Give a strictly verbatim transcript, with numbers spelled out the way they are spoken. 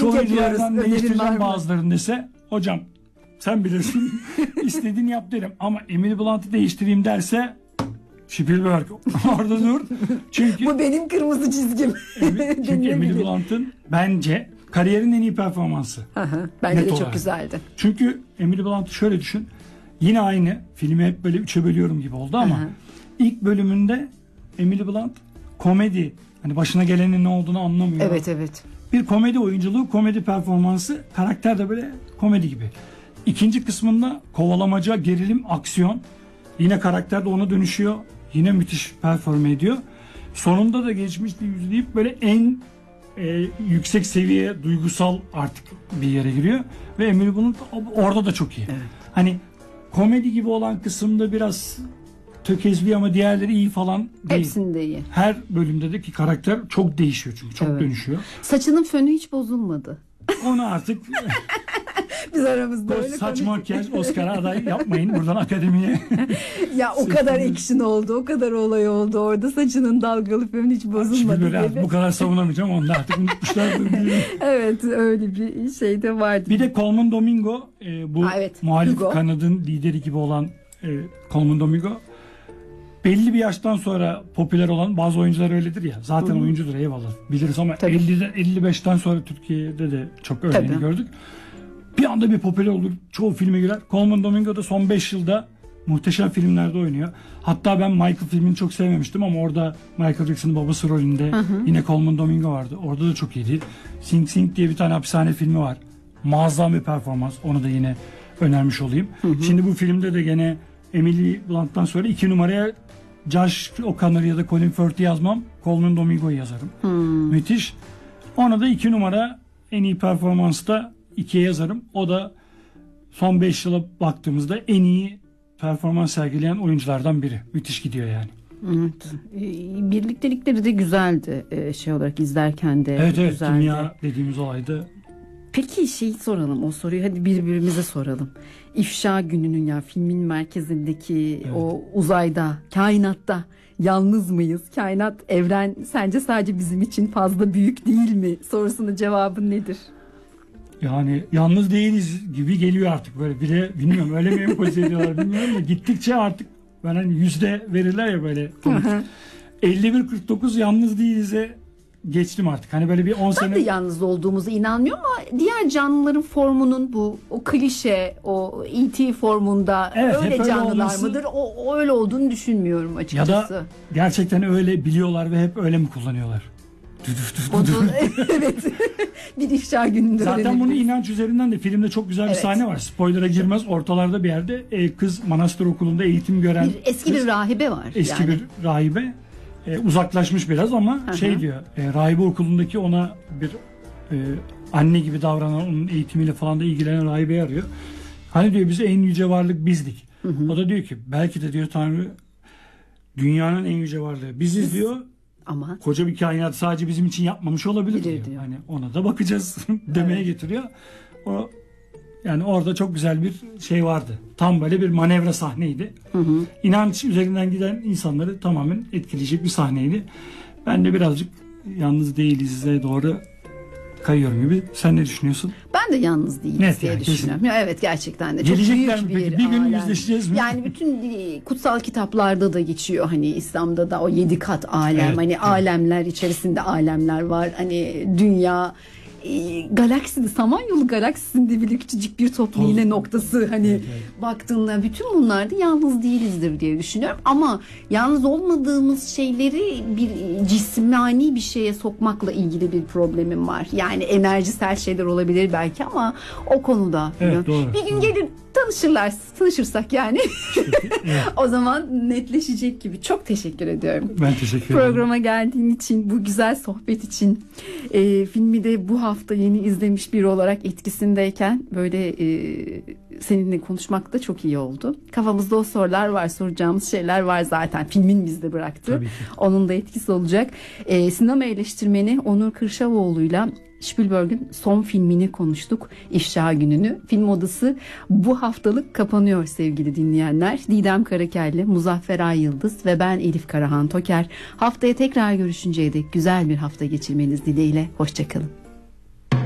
Şu oyunculardan yapıyoruz. Önerin var değiştireceğim mı? bazılarını dese hocam sen bilirsin istediğini yap derim. Ama Emily Blunt'ı değiştireyim derse Spielberg orada dur. Çünkü Bu benim kırmızı çizgim. evet, çünkü Emily Denilebilir. Blunt'ın bence kariyerin en iyi performansı. Hı hı, Bence Net de çok olarak. güzeldi. Çünkü Emily Blunt'ı şöyle düşün. Yine aynı filmi hep böyle üçe bölüyorum gibi oldu ama Hı hı. ilk bölümünde Emily Blunt komedi, hani başına gelenin ne olduğunu anlamıyor. Evet evet. Bir komedi oyunculuğu, komedi performansı, karakter de böyle komedi gibi. İkinci kısmında kovalamaca, gerilim, aksiyon. Yine karakter de ona dönüşüyor. Yine müthiş perform ediyor. Sonunda da geçmişte yüzleyip böyle en e, yüksek seviye duygusal artık bir yere giriyor. Ve Emily Blunt orada da çok iyi. Evet. Hani komedi gibi olan kısımda biraz tökezliyor ama diğerleri iyi falan değil. Hepsinde iyi. Her bölümde de ki karakter çok değişiyor çünkü çok Evet. dönüşüyor. Saçının fönü hiç bozulmadı. Onu artık Biz aramızda o öyle saç konuştuk. makyaj Oscar'a aday yapmayın buradan akademiye. Ya o kadar action oldu, o kadar olay oldu orada, saçının dalgalı fönü hiç Şimdi bozulmadı böyle gibi. bu kadar savunamayacağım, onu da artık unutmuşlar. Evet, öyle bir şey de vardı. Bir de Colman Domingo e, bu Ha, evet, muhalif Hugo. kanadın lideri gibi olan e, Colman Domingo belli bir yaştan sonra popüler olan, bazı oyuncular öyledir ya, zaten Hı-hı. oyuncudur eyvallah biliriz ama Tabii. elliden elli beşten sonra Türkiye'de de çok örneğini Tabii. gördük. Bir anda bir popüler olur, çoğu filme girer. Colman Domingo da son beş yılda muhteşem filmlerde oynuyor. Hatta ben Michael filmini çok sevmemiştim ama orada Michael Jackson'ın babası rolünde Hı hı. yine Colman Domingo vardı. Orada da çok iyiydi. Sing Sing diye bir tane hapishane filmi var. Muazzam bir performans. Onu da yine önermiş olayım. Hı hı. Şimdi bu filmde de gene Emily Blunt'tan sonra iki numaraya Josh O'Connor ya da Colin Firth'i yazmam. Colman Domingo'yu yazarım. Hmm. Müthiş. Ona da iki numara en iyi performansta ikiye yazarım. O da son beş yıla baktığımızda en iyi performans sergileyen oyunculardan biri. Müthiş gidiyor yani. Evet. Ee, Birliktelikleri de güzeldi, ee, şey olarak izlerken de Evet evet, güzeldi. kimya dediğimiz olayda. Peki şeyi soralım, o soruyu hadi birbirimize soralım. İfşa gününün, ya filmin merkezindeki Evet. o uzayda, kainatta yalnız mıyız? Kainat, evren sence sadece bizim için fazla büyük değil mi? Sorusunun cevabı nedir? Yani yalnız değiliz gibi geliyor artık böyle. Bir de bilmiyorum öyle mi empoze ediyorlar bilmiyorum da gittikçe artık ben hani yüzde verirler ya böyle. elli bir kırk dokuz yalnız değiliz'e geçtim artık. Hani böyle bir on Ben sene. de yalnız olduğumuza inanmıyorum ama diğer canlıların formunun bu o klişe, o E T formunda Evet, hep öyle öyle canlılar olması- mıdır? O, o öyle olduğunu düşünmüyorum Ya açıkçası. da gerçekten öyle biliyorlar ve hep öyle mi kullanıyorlar? Onu, evet. Bir ifşa gününde Zaten bunu öğrenebiliriz. inanç üzerinden de filmde çok güzel bir Evet. sahne var. Spoiler'a girmez. Ortalarda bir yerde e, kız manastır okulunda eğitim gören Bir, eski kız, bir rahibe var. eski yani. bir rahibe. E, uzaklaşmış biraz ama Hı hı. şey diyor. E, rahibe okulundaki ona bir e, anne gibi davranan, onun eğitimiyle falan da ilgilenen rahibeyi arıyor. Hani diyor bize en yüce varlık bizdik. Hı hı. O da diyor ki belki de diyor Tanrı dünyanın en yüce varlığı biziz Biz- diyor. Ama Koca bir kainat sadece bizim için yapmamış olabilir Bilir diyor. diyor. Hani ona da bakacağız demeye Evet. getiriyor. O yani orada çok güzel bir şey vardı. Tam böyle bir manevra sahneydi. hı hı. İnanç üzerinden giden insanları tamamen etkileyecek bir sahneydi. Ben de birazcık yalnız değiliz'e doğru kayıyorum gibi. Sen ne düşünüyorsun? Ben de yalnız değiliz Net diye yani, düşünüyorum. Ya evet, gerçekten de çok Gelecekler mi büyük bir peki? Bir gün alem. yüzleşeceğiz mi? Yani bütün e, kutsal kitaplarda da geçiyor, hani İslam'da da o yedi kat alem, Evet, hani evet. alemler içerisinde alemler var. Hani dünya, e, galakside, Samanyolu galaksisinde bile küçücük bir top Toz- iğne noktası, hani Evet, evet. baktığında bütün bunlarda yalnız değilizdir diye düşünüyorum. Ama yalnız olmadığımız şeyleri bir cismani bir şeye sokmakla ilgili bir problemim var. Yani enerjisel şeyler olabilir belki ama o konuda Evet, doğru, bir gün doğru. gelir tanışırlar, tanışırsak yani Evet, o zaman netleşecek gibi. Çok teşekkür ediyorum. ben teşekkür ederim. Programa geldiğin için, bu güzel sohbet için, e, filmi de bu hafta yeni izlemiş biri olarak etkisindeyken böyle e, seninle konuşmak da çok iyi oldu. Kafamızda o sorular var, soracağımız şeyler var zaten. Filmin bizde bıraktı. Tabii ki. Onun da etkisi olacak. E, sinema eleştirmeni Onur Kırşavoğlu'yla Spielberg'in son filmini konuştuk. İfşa Günü'nü. Film Odası bu haftalık kapanıyor sevgili dinleyenler. Didem Karakelli, Muzaffer Ay Yıldız ve ben Elif Karahan Toker. Haftaya tekrar görüşünceye dek güzel bir hafta geçirmeniz dileğiyle. Hoşçakalın.